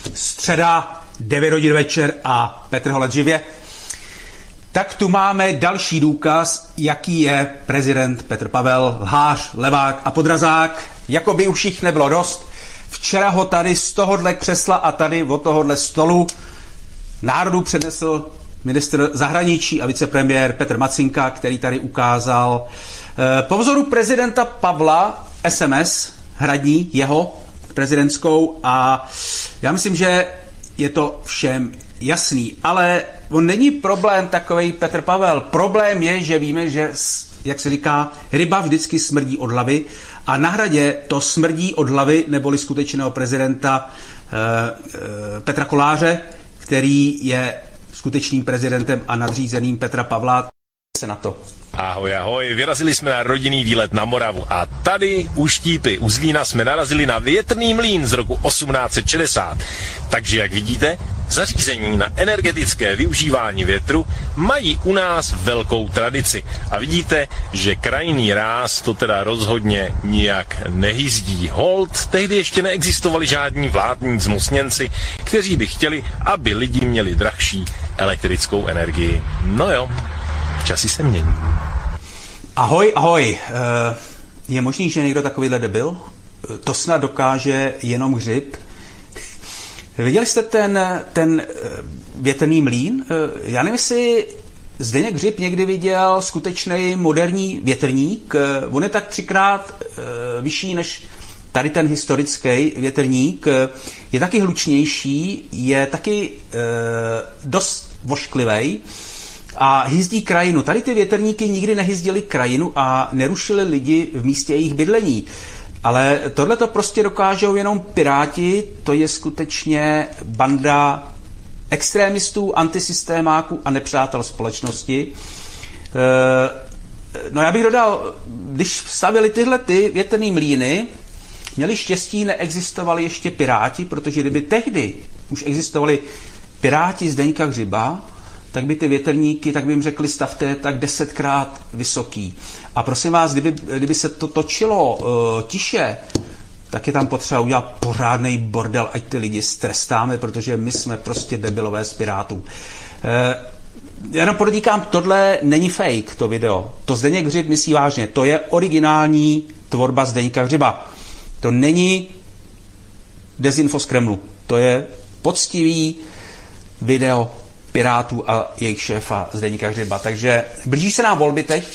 Středa, 9 hodin večer a Petr Holec živě. Tak tu máme další důkaz, jaký je prezident Petr Pavel, lhář, levák a podrazák. Jako by už jich nebylo dost. Včera ho tady z tohohle křesla a tady od tohohle stolu národu přednesl ministr zahraničí a vicepremiér Petr Macinka, který tady ukázal po vzoru prezidenta Pavla SMS hradní jeho prezidentskou a já myslím, že je to všem jasný, ale on není problém takovej Petr Pavel. Problém je, že víme, že, jak se říká, ryba vždycky smrdí od hlavy a na Hradě to smrdí od hlavy neboli skutečného prezidenta Petra Koláře, který je skutečným prezidentem a nadřízeným Petra Pavla. Se na to. Ahoj, ahoj, vyrazili jsme na rodinný výlet na Moravu a tady u Štípy, u Zlína jsme narazili na větrný mlýn z roku 1860. Takže jak vidíte, zařízení na energetické využívání větru mají u nás velkou tradici. A vidíte, že krajinný ráz to teda rozhodně nijak nehyzdí. Holt, tehdy ještě neexistovali žádní vládní zmocněnci, kteří by chtěli, aby lidi měli drahší elektrickou energii. No jo. Časy se mění. Ahoj, ahoj. Je možný, že někdo takovýhle debil? To snad dokáže jenom Hřib. Viděli jste ten větrný mlýn? Já nevím, jestli Zdeněk Hřib někdy viděl skutečný moderní větrník. On je tak 3x vyšší než tady ten historický větrník. Je taky hlučnější, je taky dost vošklivej. A hyzdí krajinu. Tady ty větrníky nikdy nehyzdili krajinu a nerušili lidi v místě jejich bydlení. Ale tohle to prostě dokážou jenom Piráti, to je skutečně banda extrémistů, antisystémáků a nepřátel společnosti. No já bych dodal, když stavili tyhle ty větrný mlýny, měli štěstí, neexistovali ještě Piráti, protože kdyby tehdy už existovali Piráti Zdeňka Hřiba, tak by ty větrníky, tak by jim řekli, stavte tak 10krát vysoký. A prosím vás, kdyby se to točilo tiše, tak je tam potřeba udělat pořádný bordel, ať ty lidi strestáme, protože my jsme prostě debilové z Pirátů. Jenom podotýkám, tohle není fake, to video. To Zdeněk Hřib myslí vážně. To je originální tvorba Zdeňka Hřiba. To není dezinfo z Kremlu. To je poctivý video Pirátů a jejich šéfa Zdeňka Hřiba. Takže blíží se nám volby teď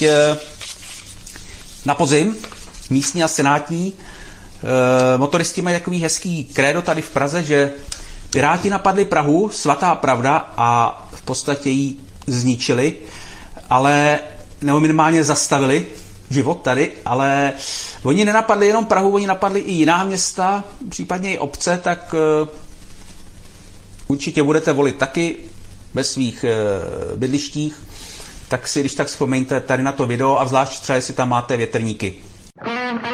na podzim, místní a senátní. Motoristi mají takový hezký krédo tady v Praze, že Piráti napadli Prahu, svatá pravda, a v podstatě ji zničili, ale nebo minimálně zastavili život tady, ale oni nenapadli jenom Prahu, oni napadli i jiná města, případně i obce, tak určitě budete volit taky ve svých bydlištích, tak si když tak vzpomeňte tady na to video a zvlášť třeba, jestli tam máte větrníky.